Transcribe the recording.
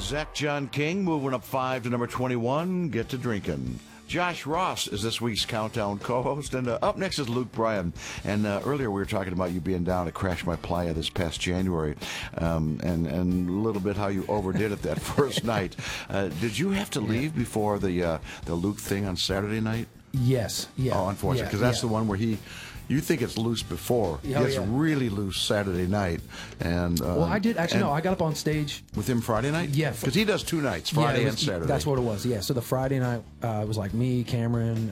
Zach John King moving up 5 to number 21, Get to Drinking. Josh Ross is this week's Countdown co-host, and up next is Luke Bryan. And earlier we were talking about you being down at Crash My Playa this past January, and a little bit how you overdid it that first night. Did you have to leave before the Luke thing on Saturday night? Yes. Yeah. Oh, unfortunately, because that's the one where you think it's loose before. Oh, it's really loose Saturday night. And well, I did actually. No, I got up on stage with him Friday night. Yeah, because he does 2 nights, Friday and Saturday. That's what it was. Yeah. So the Friday night it was like me, Cameron,